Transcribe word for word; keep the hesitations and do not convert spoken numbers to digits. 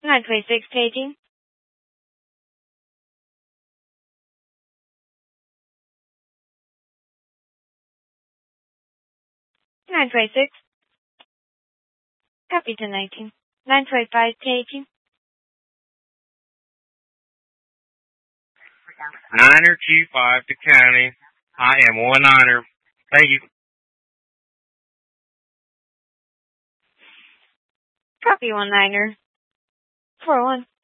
nine twenty-six paging. nine twenty-six. Copy ten nineteen. nine twenty-five paging. Niner two five to county. I am one niner. Thank you. Copy one niner. four one.